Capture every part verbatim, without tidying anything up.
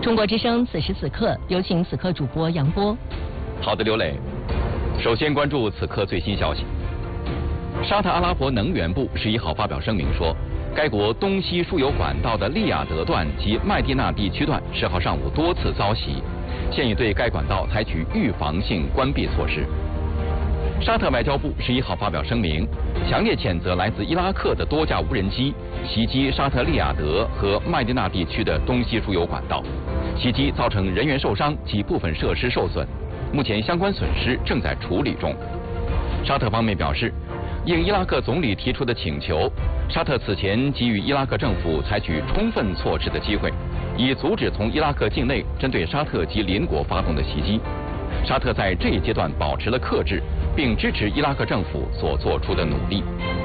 中国之声此时此刻，有请此刻主播杨波。 好的，刘磊。首先关注此刻最新消息。沙特阿拉伯能源部十一号发表声明说，该国东西输油管道的利雅得段及麦地那地区段十号上午多次遭袭，现已对该管道采取预防性关闭措施。沙特外交部十一号发表声明，强烈谴责来自伊拉克的多架无人机袭击沙特利雅得和麦地那地区的东西输油管道，袭击造成人员受伤及部分设施受损，目前相关损失正在处理中。沙特方面表示，应伊拉克总理提出的请求，沙特此前给予伊拉克政府采取充分措施的机会，以阻止从伊拉克境内针对沙特及邻国发动的袭击。沙特在这一阶段保持了克制，并支持伊拉克政府所做出的努力。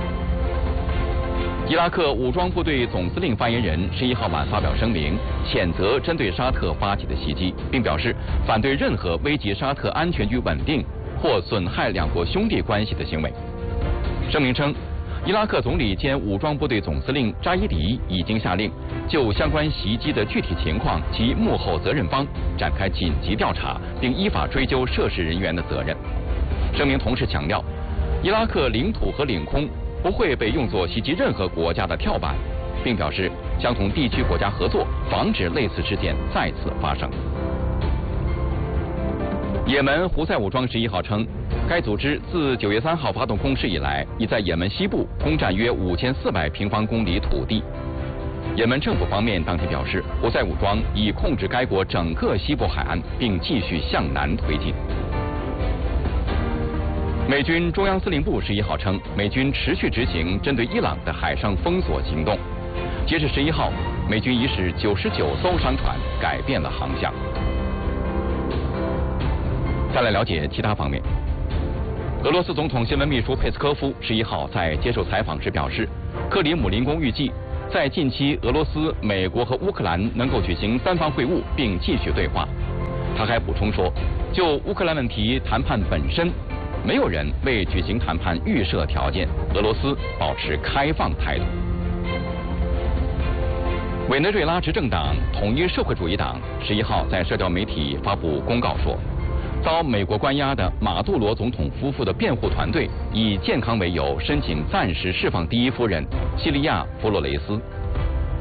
伊拉克武装部队总司令发言人十一号晚发表声明，谴责针对沙特发起的袭击，并表示反对任何危及沙特安全与稳定或损害两国兄弟关系的行为。声明称，伊拉克总理兼武装部队总司令扎伊迪已经下令就相关袭击的具体情况及幕后责任方展开紧急调查，并依法追究涉事人员的责任。声明同时强调，伊拉克领土和领空不会被用作袭击任何国家的跳板，并表示将同地区国家合作，防止类似事件再次发生。也门胡塞武装十一号称，该组织自九月三号发动攻势以来，已在也门西部攻占约五千四百平方公里土地。也门政府方面当天表示，胡塞武装已控制该国整个西部海岸，并继续向南推进。美军中央司令部十一号称，美军持续执行针对伊朗的海上封锁行动。截至十一号，美军已使九十九艘商船改变了航向。再来了解其他方面。俄罗斯总统新闻秘书佩斯科夫十一号在接受采访时表示，克里姆林宫预计在近期俄罗斯、美国和乌克兰能够举行三方会晤并继续对话。他还补充说，就乌克兰问题谈判本身，没有人为举行谈判预设条件，俄罗斯保持开放态度。委内瑞拉执政党统一社会主义党十一号在社交媒体发布公告说，遭美国关押的马杜罗总统夫妇的辩护团队以健康为由申请暂时释放第一夫人西利亚·弗洛雷斯。